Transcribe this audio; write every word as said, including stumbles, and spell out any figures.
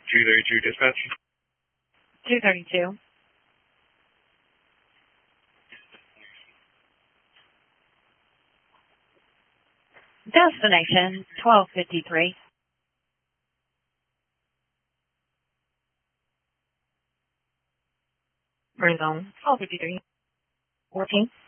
two thirty-two dispatch. two thirty-two. Destination twelve fifty-three. Burn zone twelve fifty-three. fourteen.